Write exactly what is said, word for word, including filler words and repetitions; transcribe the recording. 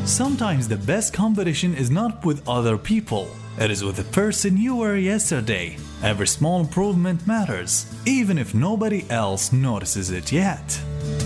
Sometimes the best competition is not with other people. It is with the person you were yesterday. Every small improvement matters, even if nobody else notices it yet.